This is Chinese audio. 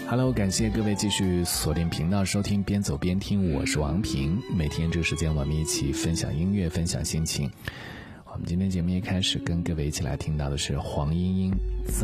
Hello， 感谢各位继续锁定频道收听边走边听，我是王平。每天这个时间我们一起分享音乐，分享心情。我们今天节目一开始跟各位一起来听到的是黄莺莺